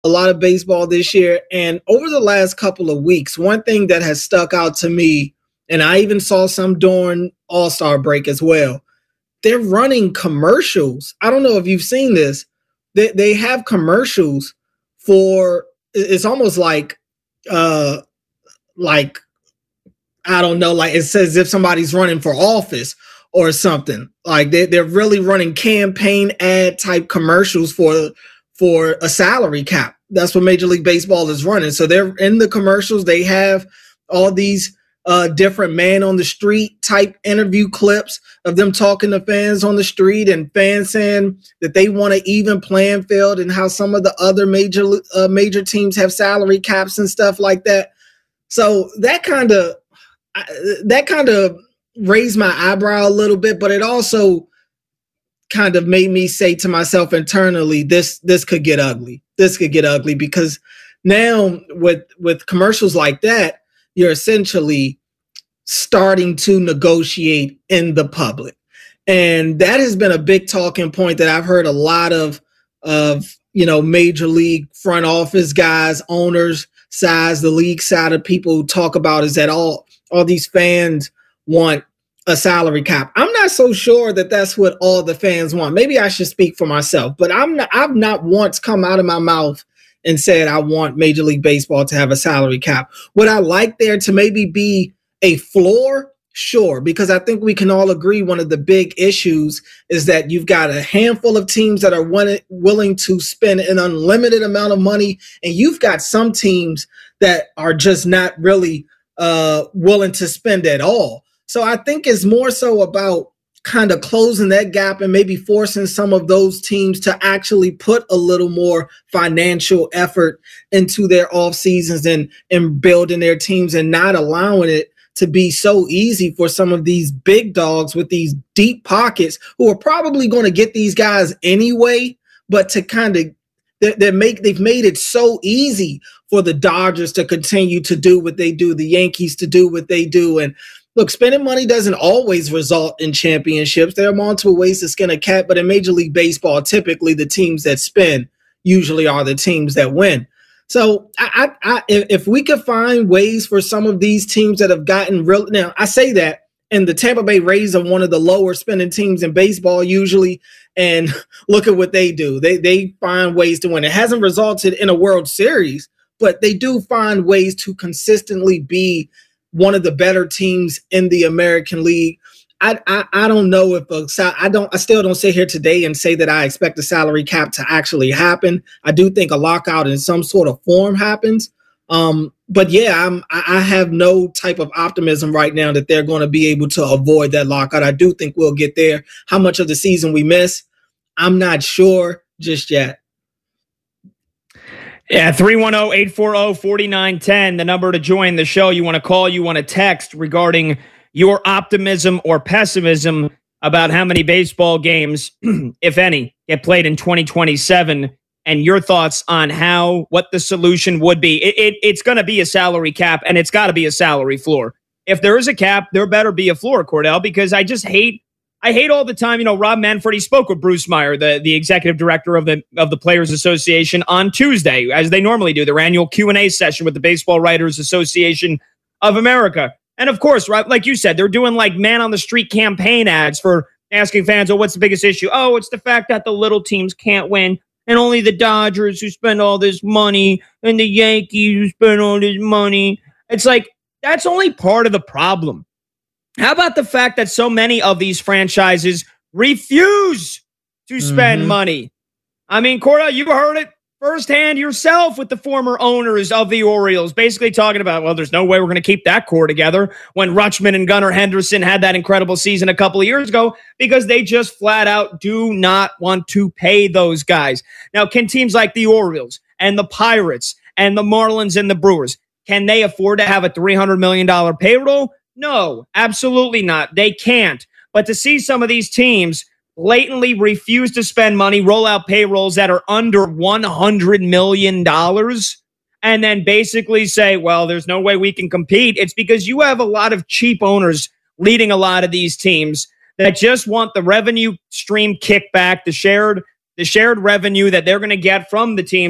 a lot of baseball this year. And over the last couple of weeks, one thing that has stuck out to me, and I even saw some during All-Star break as well, they're running commercials. I don't know if you've seen this. They have commercials for, it's almost like I don't know, like it says if somebody's running for office or something. Like they're really running campaign ad type commercials for a salary cap. That's what Major League Baseball is running. So they're in the commercials. They have all these different man on the street type interview clips of them talking to fans on the street and fans saying that they want an even playing field and how some of the other major teams have salary caps and stuff like that. So that kind of raised my eyebrow a little bit, but it also kind of made me say to myself internally, this could get ugly. This could get ugly because now with commercials like that, you're essentially starting to negotiate in the public. And that has been a big talking point that I've heard a lot of major league front office guys, owners, sides, the league side of people talk about is that all these fans want a salary cap. I'm not so sure that that's what all the fans want. Maybe I should speak for myself, but I've not once come out of my mouth and said I want Major League Baseball to have a salary cap. Would I like there to maybe be a floor? Sure, because I think we can all agree one of the big issues is that you've got a handful of teams that are willing to spend an unlimited amount of money, and you've got some teams that are just not really willing to spend at all. So I think it's more so about kind of closing that gap and maybe forcing some of those teams to actually put a little more financial effort into their off seasons and building their teams and not allowing it to be so easy for some of these big dogs with these deep pockets who are probably going to get these guys anyway, but to kind of they've made it so easy for the Dodgers to continue to do what they do, the Yankees to do what they do. And look, spending money doesn't always result in championships. There are multiple ways to skin a cat, but in Major League Baseball, typically the teams that spend usually are the teams that win. So if we could find ways for some of these teams that have gotten real, now I say that, and the Tampa Bay Rays are one of the lower spending teams in baseball usually, and look at what they do. They find ways to win. It hasn't resulted in a World Series, but they do find ways to consistently be one of the better teams in the American League. I don't know if I still don't sit here today and say that I expect the salary cap to actually happen. I do think a lockout in some sort of form happens. But yeah, I have no type of optimism right now that they're going to be able to avoid that lockout. I do think we'll get there. How much of the season we miss, I'm not sure just yet. Yeah, 310-840-4910, the number to join the show. You want to call, you want to text regarding your optimism or pessimism about how many baseball games, if any, get played in 2027, and your thoughts on what the solution would be. It's going to be a salary cap, and it's got to be a salary floor. If there is a cap, there better be a floor, Cordell, because I hate all the time, Rob Manfred, he spoke with Bruce Meyer, the executive director of the Players Association, on Tuesday, as they normally do, their annual Q&A session with the Baseball Writers Association of America. And of course, right, like you said, they're doing like man on the street campaign ads for asking fans, oh, what's the biggest issue? Oh, it's the fact that the little teams can't win, and only the Dodgers who spend all this money and the Yankees who spend all this money. It's like, that's only part of the problem. How about the fact that so many of these franchises refuse to spend money? I mean, Cordell, you've heard it firsthand yourself with the former owners of the Orioles, basically talking about, well, there's no way we're going to keep that core together when Rutschman and Gunnar Henderson had that incredible season a couple of years ago, because they just flat out do not want to pay those guys. Now, can teams like the Orioles and the Pirates and the Marlins and the Brewers, can they afford to have a $300 million payroll? No, absolutely not. They can't. But to see some of these teams blatantly refuse to spend money, roll out payrolls that are under $100 million, and then basically say, well, there's no way we can compete, it's because you have a lot of cheap owners leading a lot of these teams that just want the revenue stream kickback, the shared revenue that they're going to get from the teams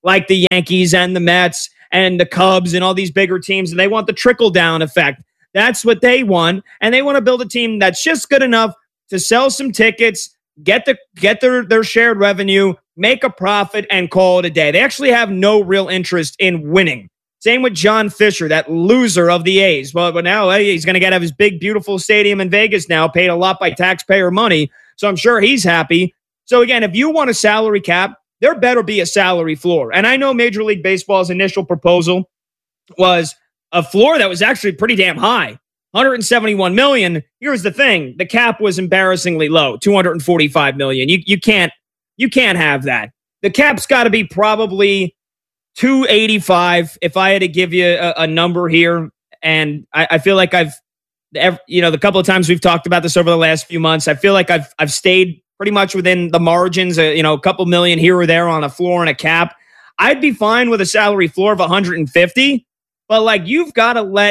like the Yankees and the Mets and the Cubs and all these bigger teams, and they want the trickle-down effect. That's what they want, and they want to build a team that's just good enough to sell some tickets, get their shared revenue, make a profit, and call it a day. They actually have no real interest in winning. Same with John Fisher, that loser of the A's. Well, but now he's going to get out of his big, beautiful stadium in Vegas now, paid a lot by taxpayer money, so I'm sure he's happy. So again, if you want a salary cap, there better be a salary floor. And I know Major League Baseball's initial proposal was a floor that was actually pretty damn high, $171 million. Here's the thing: the cap was embarrassingly low, $245 million. You can't have that. The cap's got to be probably $285. If I had to give you a number here, and I feel like the couple of times we've talked about this over the last few months, I feel like I've stayed pretty much within the margins, a couple million here or there on a floor and a cap. I'd be fine with a salary floor of 150, but like you've got to let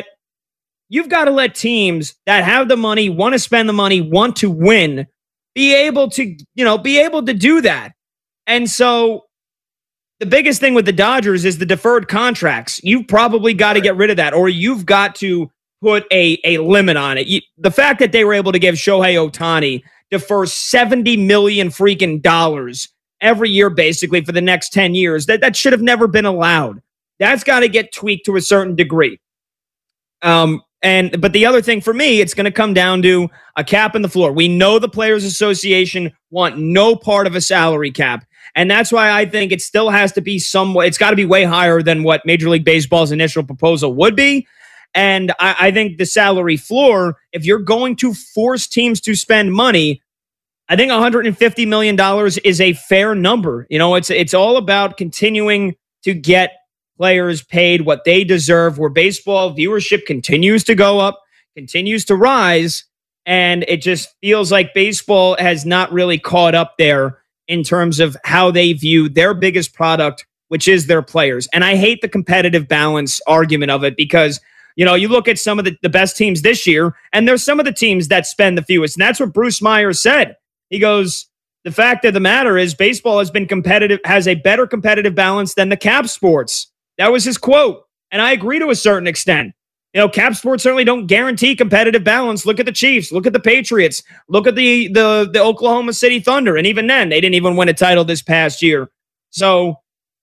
teams that have the money, want to spend the money, want to win, be able to do that. And so the biggest thing with the Dodgers is the deferred contracts. You've probably got to get rid of that, or you've got to put a limit on it. The fact that they were able to give Shohei Ohtani defer $70 million freaking dollars every year, basically for the next 10 years, that should have never been allowed. That's got to get tweaked to a certain degree. But the other thing for me, it's going to come down to a cap in the floor. We know the Players Association want no part of a salary cap. And that's why I think it still has to be it's got to be way higher than what Major League Baseball's initial proposal would be. And I think the salary floor, if you're going to force teams to spend money, I think $150 million is a fair number. It's all about continuing to get players paid what they deserve, where baseball viewership continues to go up, continues to rise, and it just feels like baseball has not really caught up there in terms of how they view their biggest product, which is their players. And I hate the competitive balance argument of it because, you look at some of the best teams this year, and there's some of the teams that spend the fewest. And that's what Bruce Myers said. He goes, the fact of the matter is baseball has a better competitive balance than the cap sports. That was his quote. And I agree to a certain extent. Cap sports certainly don't guarantee competitive balance. Look at the Chiefs. Look at the Patriots. Look at the Oklahoma City Thunder. And even then, they didn't even win a title this past year. So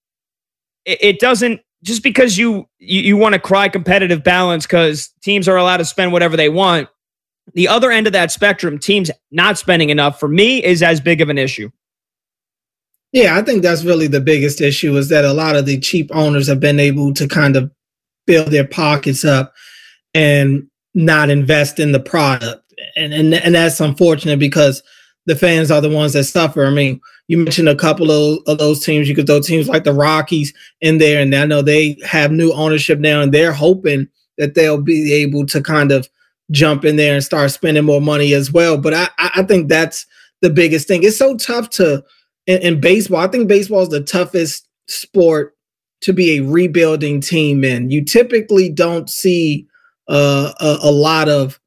it doesn't, just because you want to cry competitive balance because teams are allowed to spend whatever they want, the other end of that spectrum, teams not spending enough, for me, is as big of an issue. Yeah, I think that's really the biggest issue, is that a lot of the cheap owners have been able to kind of build their pockets up and not invest in the product. And that's unfortunate because the fans are the ones that suffer. I mean, you mentioned a couple of those teams. You could throw teams like the Rockies in there, and I know they have new ownership now, and they're hoping that they'll be able to kind of jump in there and start spending more money as well. But I think that's the biggest thing. It's so tough in baseball. I think baseball is the toughest sport to be a rebuilding team in. You typically don't see a lot of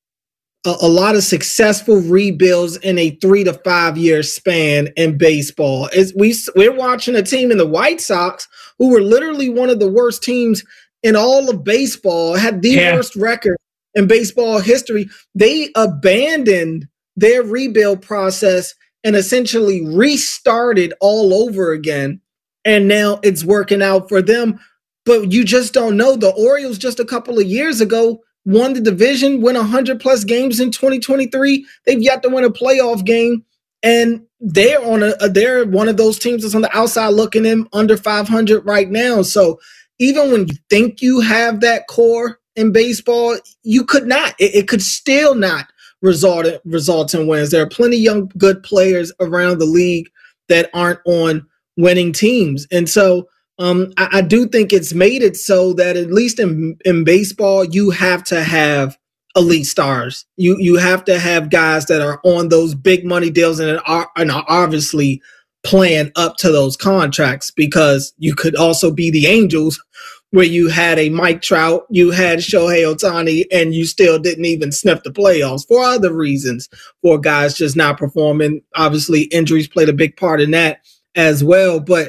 successful rebuilds in a 3 to 5 year span in baseball. We're watching a team in the White Sox who were literally one of the worst teams in all of baseball, had the worst record in baseball history. They abandoned their rebuild process and essentially restarted all over again. And now it's working out for them. But you just don't know. The Orioles just a couple of years ago won the division, win 100+ games in 2023. They've yet to win a playoff game. And they're one of those teams that's on the outside looking in under 500 right now. So even when you think you have that core in baseball, you could not. It could still not result in wins. There are plenty of young, good players around the league that aren't on winning teams. And so I do think it's made it so that at least in baseball, you have to have elite stars. You have to have guys that are on those big money deals and are obviously playing up to those contracts, because you could also be the Angels where you had a Mike Trout, you had Shohei Ohtani, and you still didn't even sniff the playoffs for other reasons, for guys just not performing. Obviously, injuries played a big part in that as well. But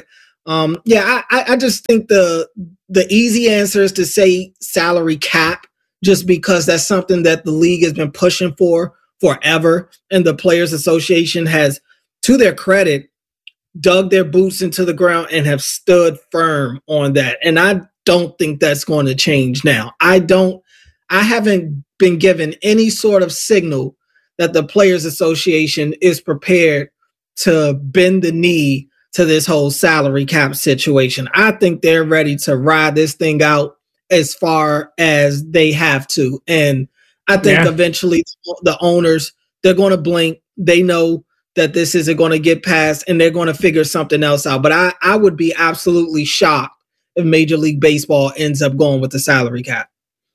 I just think the easy answer is to say salary cap, just because that's something that the league has been pushing for forever. And the Players Association has, to their credit, dug their boots into the ground and have stood firm on that. And I don't think that's going to change now. I haven't been given any sort of signal that the Players Association is prepared to bend the knee to this whole salary cap situation. I think they're ready to ride this thing out as far as they have to. And I think eventually the owners, they're going to blink. They know that this isn't going to get passed and they're going to figure something else out. But I would be absolutely shocked if Major League Baseball ends up going with the salary cap.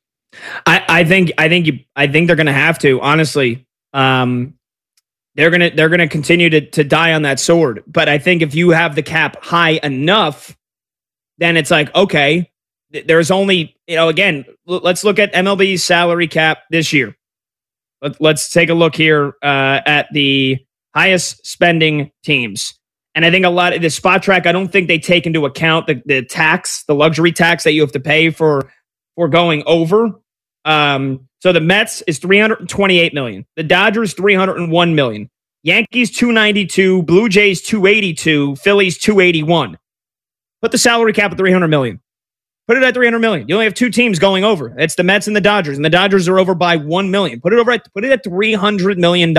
I think they're going to have to, honestly. They're gonna continue to die on that sword. But I think if you have the cap high enough, then it's like, okay, there's only, again, let's look at MLB's salary cap this year. Let's take a look here at the highest spending teams. And I think a lot of the Spot Track, I don't think they take into account the tax, the luxury tax that you have to pay for going over. So the Mets is $328 million. The Dodgers, $301 million. Yankees, $292. Blue Jays, $282. Phillies, $281. Put the salary cap at $300 million. Put it at $300 million. You only have two teams going over. It's the Mets and the Dodgers, and the Dodgers are over by $1 million. Put it at $300 million.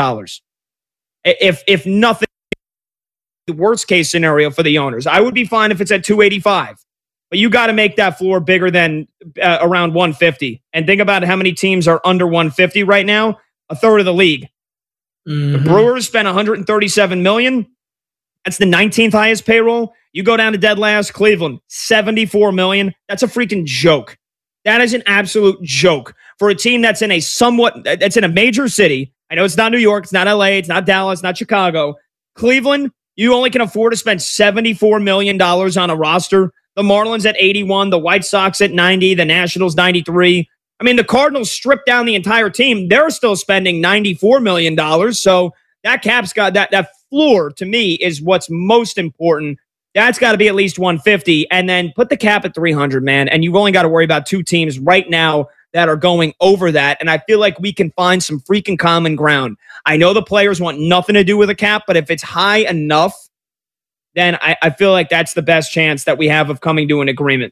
If nothing, the worst case scenario for the owners, I would be fine if it's at $285. But you got to make that floor bigger than around 150. And think about how many teams are under 150 right now. A third of the league. Mm-hmm. The Brewers spent $137 million. That's the 19th highest payroll. You go down to dead last, Cleveland, $74 million. That's a freaking joke. That is an absolute joke for a team that's in a major city. I know it's not New York, it's not LA, it's not Dallas, not Chicago. Cleveland, you only can afford to spend $74 million on a roster. The Marlins at 81, the White Sox at 90, the Nationals 93. I mean, the Cardinals stripped down the entire team. They're still spending $94 million. So that cap's got that floor, to me, is what's most important. That's got to be at least 150. And then put the cap at 300, man. And you've only got to worry about two teams right now that are going over that. And I feel like we can find some freaking common ground. I know the players want nothing to do with a cap, but if it's high enough, then I feel like that's the best chance that we have of coming to an agreement.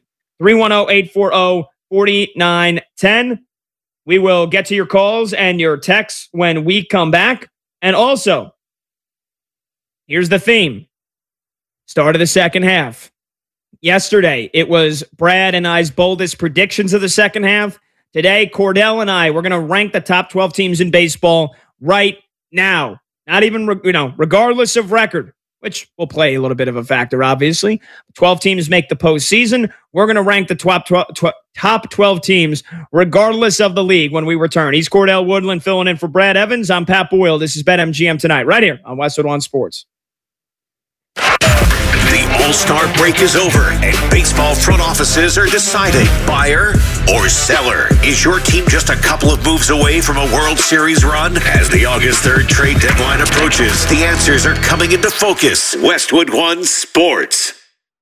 310-840-4910. We will get to your calls and your texts when we come back. And also, here's the theme. Start of the second half. Yesterday, it was Brad and I's boldest predictions of the second half. Today, Cordell and I, we're going to rank the top 12 teams in baseball right now. Not even, regardless of record, which will play a little bit of a factor, obviously. 12 teams make the postseason. We're going to rank the top 12 teams, regardless of the league, when we return. He's Cordell Woodland filling in for Brad Evans. I'm Pat Boyle. This is BetMGM Tonight, right here on Westwood One Sports. The All-Star break is over, and baseball front offices are deciding buyer or seller. Is your team just a couple of moves away from a World Series run? As the August 3rd trade deadline approaches, the answers are coming into focus. Westwood One Sports.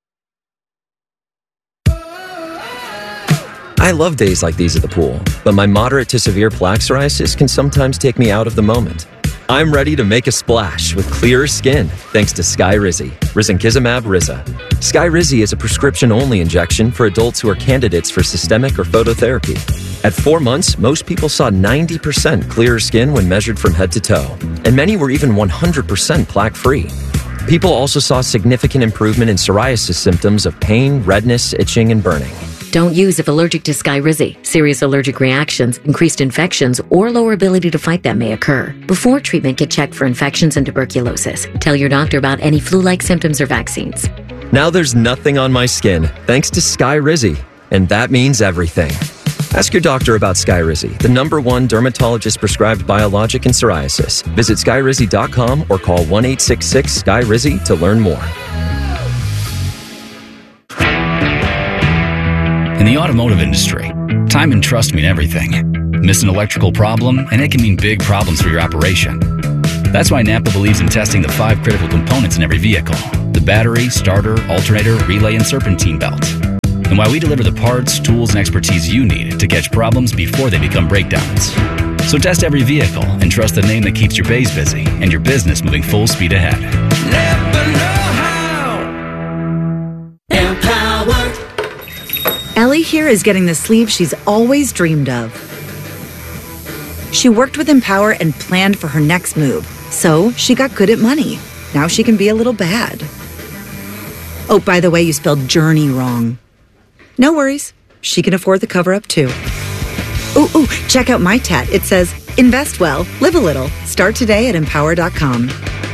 I love days like these at the pool, but my moderate to severe plaque psoriasis can sometimes take me out of the moment. I'm ready to make a splash with clearer skin thanks to Skyrizi, risankizumab Riza. Skyrizi is a prescription-only injection for adults who are candidates for systemic or phototherapy. At 4 months, most people saw 90% clearer skin when measured from head to toe, and many were even 100% plaque-free. People also saw significant improvement in psoriasis symptoms of pain, redness, itching, and burning. Don't use if allergic to Skyrizi. Serious allergic reactions, increased infections, or lower ability to fight them may occur. Before treatment, get checked for infections and tuberculosis. Tell your doctor about any flu-like symptoms or vaccines. Now there's nothing on my skin thanks to Skyrizi, and that means everything. Ask your doctor about Skyrizi, the #1 dermatologist-prescribed biologic in psoriasis. Visit Skyrizi.com or call 1-866-SKYRIZI to learn more. In the automotive industry, time and trust mean everything. Miss an electrical problem, and it can mean big problems for your operation. That's why Napa believes in testing the 5 critical components in every vehicle, the battery, starter, alternator, relay, and serpentine belt. And why we deliver the parts, tools, and expertise you need to catch problems before they become breakdowns. So test every vehicle and trust the name that keeps your bays busy and your business moving full speed ahead. Never know how. Empower. Ellie here is getting the sleeve she's always dreamed of. She worked with Empower and planned for her next move, so she got good at money. Now she can be a little bad. Oh, by the way, you spelled journey wrong. No worries. She can afford the cover-up, too. Ooh, check out my tat. It says, invest well, live a little. Start today at empower.com.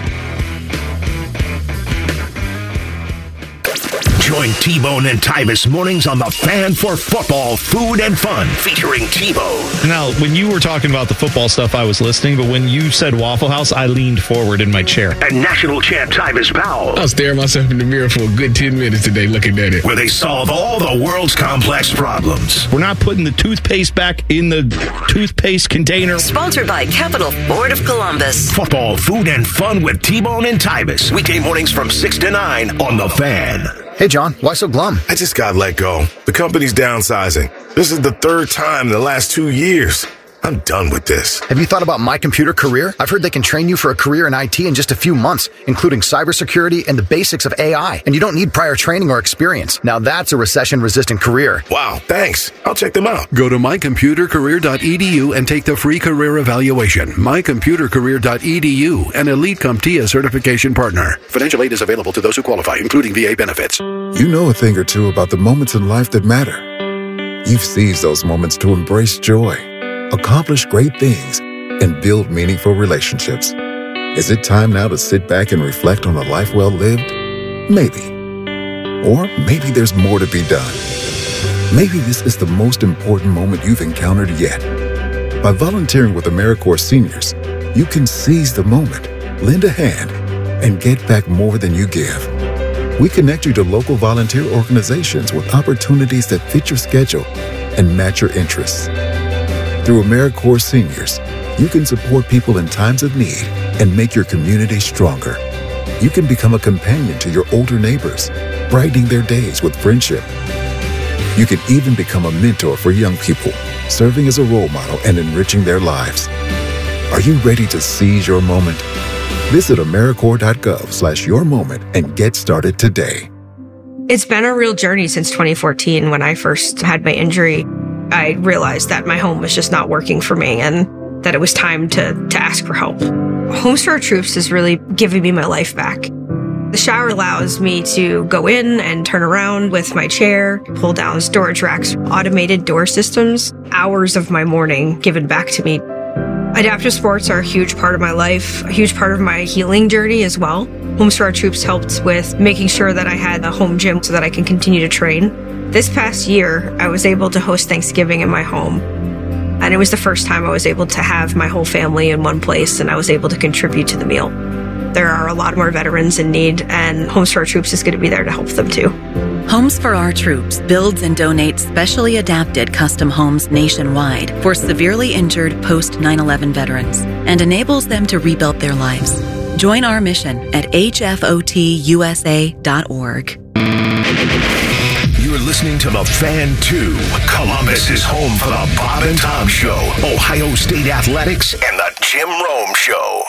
Join T-Bone and Tyvis mornings on The Fan for football, food, and fun, featuring T-Bone. Now, when you were talking about the football stuff, I was listening, but when you said Waffle House, I leaned forward in my chair. And national champ Tyvis Powell. I was staring myself in the mirror for a good 10 minutes today looking at it. Where they solve all the world's complex problems. We're not putting the toothpaste back in the toothpaste container. Sponsored by Capital Ford of Columbus. Football, food, and fun with T-Bone and Tyvis. Weekday mornings from 6 to 9 on The Fan. Hey, John, why so glum? I just got let go. The company's downsizing. This is the third time in the last 2 years. I'm done with this. Have you thought about My Computer Career? I've heard they can train you for a career in IT in just a few months, including cybersecurity and the basics of AI. And you don't need prior training or experience. Now that's a recession-resistant career. Wow, thanks. I'll check them out. Go to mycomputercareer.edu and take the free career evaluation. Mycomputercareer.edu, an Elite CompTIA certification partner. Financial aid is available to those who qualify, including VA benefits. You know a thing or two about the moments in life that matter. You've seized those moments to embrace joy, accomplish great things, and build meaningful relationships. Is it time now to sit back and reflect on a life well lived? Maybe. Or maybe there's more to be done. Maybe this is the most important moment you've encountered yet. By volunteering with AmeriCorps Seniors, you can seize the moment, lend a hand, and get back more than you give. We connect you to local volunteer organizations with opportunities that fit your schedule and match your interests. Through AmeriCorps Seniors, you can support people in times of need and make your community stronger. You can become a companion to your older neighbors, brightening their days with friendship. You can even become a mentor for young people, serving as a role model and enriching their lives. Are you ready to seize your moment? Visit AmeriCorps.gov/yourmoment and get started today. It's been a real journey since 2014 when I first had my injury. I realized that my home was just not working for me and that it was time to ask for help. Homes for Our Troops is really giving me my life back. The shower allows me to go in and turn around with my chair, pull down storage racks, automated door systems, hours of my morning given back to me. Adaptive sports are a huge part of my life, a huge part of my healing journey as well. Homes for Our Troops helped with making sure that I had a home gym so that I can continue to train. This past year, I was able to host Thanksgiving in my home. And it was the first time I was able to have my whole family in one place and I was able to contribute to the meal. There are a lot more veterans in need and Homes for Our Troops is going to be there to help them too. Homes for Our Troops builds and donates specially adapted custom homes nationwide for severely injured post-9/11 veterans and enables them to rebuild their lives. Join our mission at hfotusa.org. You're listening to The Fan 2. Columbus is home for the Bob and Tom Show, Ohio State Athletics, and the Jim Rome Show.